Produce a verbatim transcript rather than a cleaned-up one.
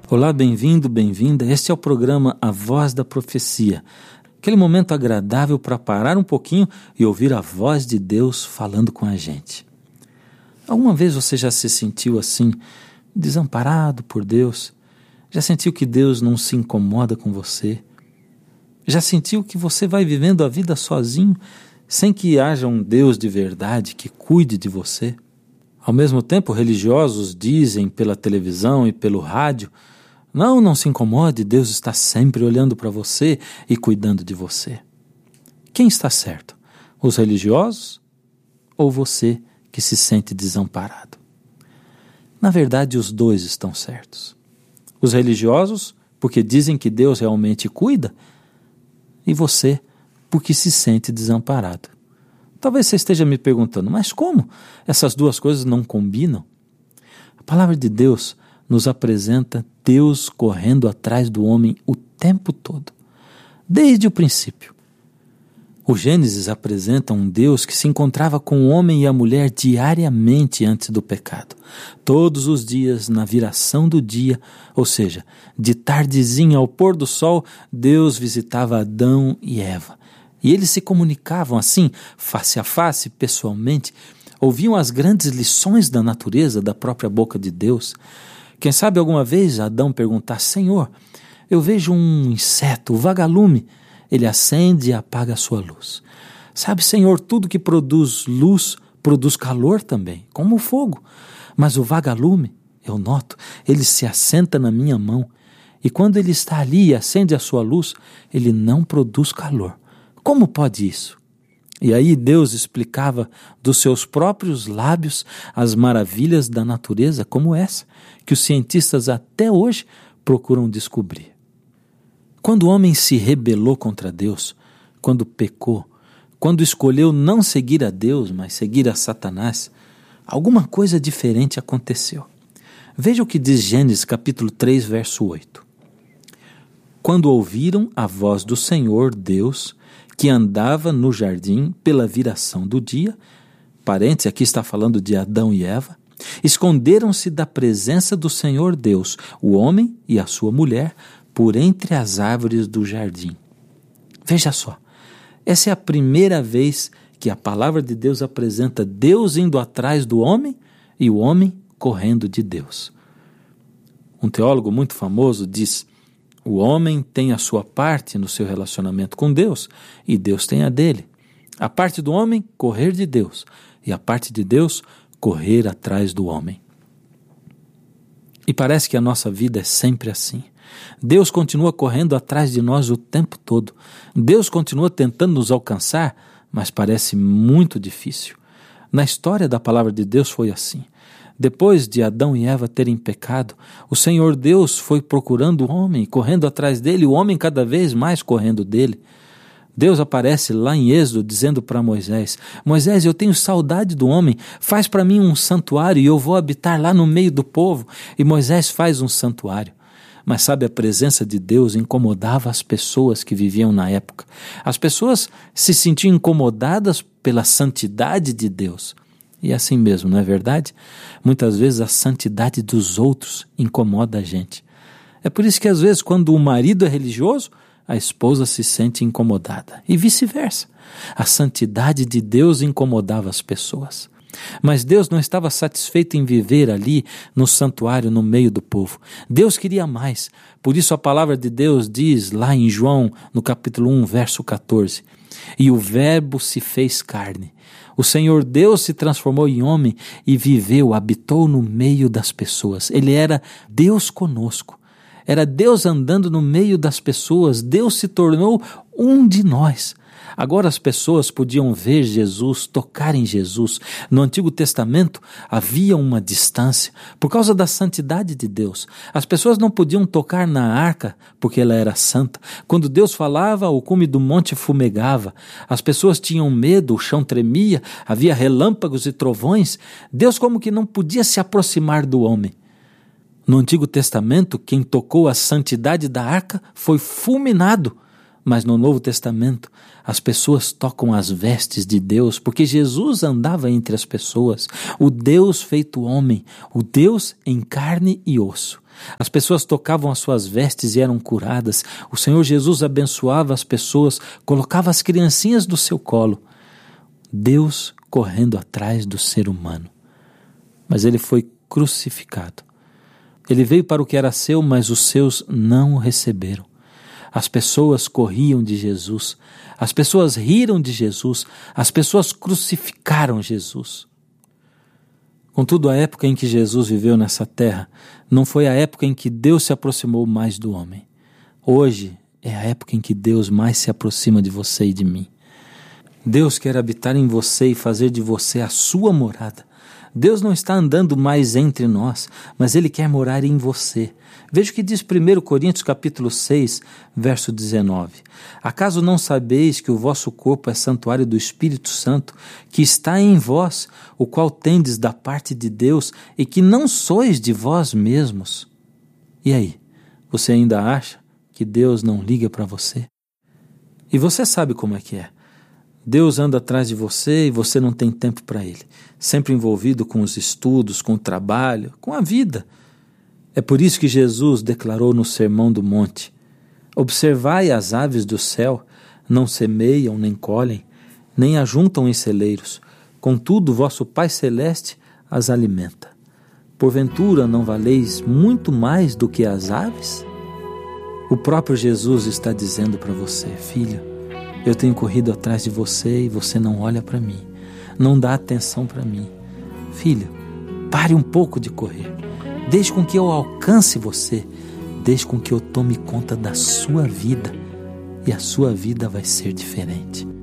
Olá, bem-vindo, bem-vinda. Este é o programa A Voz da Profecia. Aquele momento agradável para parar um pouquinho e ouvir a voz de Deus falando com a gente. Alguma vez você já se sentiu assim, desamparado por Deus? Já sentiu que Deus não se incomoda com você? Já sentiu que você vai vivendo a vida sozinho, sem que haja um Deus de verdade que cuide de você? Ao mesmo tempo, religiosos dizem pela televisão e pelo rádio: Não, não se incomode, Deus está sempre olhando para você e cuidando de você. Quem está certo? Os religiosos ou você que se sente desamparado? Na verdade, os dois estão certos. Os religiosos, porque dizem que Deus realmente cuida, e você, porque se sente desamparado. Talvez você esteja me perguntando, mas como essas duas coisas não combinam? A palavra de Deus nos apresenta Deus correndo atrás do homem o tempo todo, desde o princípio. O Gênesis apresenta um Deus que se encontrava com o homem e a mulher diariamente antes do pecado. Todos os dias, na viração do dia, ou seja, de tardezinha ao pôr do sol, Deus visitava Adão e Eva. E eles se comunicavam assim, face a face, pessoalmente, ouviam as grandes lições da natureza da própria boca de Deus. Quem sabe alguma vez Adão perguntar: Senhor, eu vejo um inseto, o vagalume. Ele acende e apaga a sua luz. Sabe, Senhor, tudo que produz luz produz calor também, como o fogo. Mas o vagalume, eu noto, ele se assenta na minha mão. E quando ele está ali e acende a sua luz, ele não produz calor. Como pode isso? E aí Deus explicava dos seus próprios lábios as maravilhas da natureza como essa, que os cientistas até hoje procuram descobrir. Quando o homem se rebelou contra Deus, quando pecou, quando escolheu não seguir a Deus, mas seguir a Satanás, alguma coisa diferente aconteceu. Veja o que diz Gênesis capítulo três, verso oito. Quando ouviram a voz do Senhor Deus, que andava no jardim pela viração do dia, parênteses, aqui está falando de Adão e Eva, esconderam-se da presença do Senhor Deus, o homem e a sua mulher, por entre as árvores do jardim. Veja só, essa é a primeira vez que a palavra de Deus apresenta Deus indo atrás do homem e o homem correndo de Deus. Um teólogo muito famoso diz: o homem tem a sua parte no seu relacionamento com Deus e Deus tem a dele. A parte do homem, correr de Deus, e a parte de Deus, correr atrás do homem. E parece que a nossa vida é sempre assim. Deus continua correndo atrás de nós o tempo todo. Deus continua tentando nos alcançar, mas parece muito difícil. Na história da palavra de Deus foi assim. Depois de Adão e Eva terem pecado, o Senhor Deus foi procurando o homem, correndo atrás dele, o homem cada vez mais correndo dele. Deus aparece lá em Êxodo dizendo para Moisés: Moisés, eu tenho saudade do homem, faz para mim um santuário e eu vou habitar lá no meio do povo. E Moisés faz um santuário. Mas sabe, a presença de Deus incomodava as pessoas que viviam na época. As pessoas se sentiam incomodadas pela santidade de Deus. E é assim mesmo, não é verdade? Muitas vezes a santidade dos outros incomoda a gente. É por isso que às vezes quando o marido é religioso, a esposa se sente incomodada. E vice-versa. A santidade de Deus incomodava as pessoas. Mas Deus não estava satisfeito em viver ali no santuário, no meio do povo. Deus queria mais. Por isso a palavra de Deus diz lá em João, no capítulo um, verso catorze: E o verbo se fez carne. O Senhor Deus se transformou em homem e viveu, habitou no meio das pessoas. Ele era Deus conosco. Era Deus andando no meio das pessoas. Deus se tornou um de nós. Agora as pessoas podiam ver Jesus, tocar em Jesus. No Antigo Testamento havia uma distância por causa da santidade de Deus. As pessoas não podiam tocar na arca porque ela era santa. Quando Deus falava, o cume do monte fumegava. As pessoas tinham medo, o chão tremia, havia relâmpagos e trovões. Deus como que não podia se aproximar do homem. No Antigo Testamento, quem tocou a santidade da arca foi fulminado. Mas no Novo Testamento, as pessoas tocam as vestes de Deus, porque Jesus andava entre as pessoas, o Deus feito homem, o Deus em carne e osso. As pessoas tocavam as suas vestes e eram curadas. O Senhor Jesus abençoava as pessoas, colocava as criancinhas do seu colo. Deus correndo atrás do ser humano. Mas ele foi crucificado. Ele veio para o que era seu, mas os seus não o receberam. As pessoas corriam de Jesus, as pessoas riram de Jesus, as pessoas crucificaram Jesus. Contudo, a época em que Jesus viveu nessa terra não foi a época em que Deus se aproximou mais do homem. Hoje é a época em que Deus mais se aproxima de você e de mim. Deus quer habitar em você e fazer de você a sua morada. Deus não está andando mais entre nós, mas Ele quer morar em você. Veja o que diz primeiro Coríntios capítulo seis, verso dezenove. Acaso não sabeis que o vosso corpo é santuário do Espírito Santo, que está em vós, o qual tendes da parte de Deus, e que não sois de vós mesmos? E aí, você ainda acha que Deus não liga para você? E você sabe como é que é. Deus anda atrás de você e você não tem tempo para Ele, sempre envolvido com os estudos, com o trabalho, com a vida. É por isso que Jesus declarou no Sermão do Monte: observai as aves do céu, não semeiam nem colhem, nem ajuntam em celeiros, contudo vosso Pai Celeste as alimenta. Porventura não valeis muito mais do que as aves? O próprio Jesus está dizendo para você: filho, eu tenho corrido atrás de você e você não olha para mim, não dá atenção para mim. Filho, pare um pouco de correr, deixe com que eu alcance você, deixe com que eu tome conta da sua vida e a sua vida vai ser diferente.